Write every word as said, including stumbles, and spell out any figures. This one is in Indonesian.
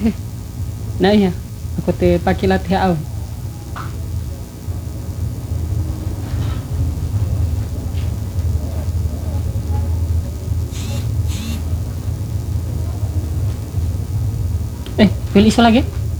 Nah iya, aku te pakai latihan. Eh, pilih iso lagi.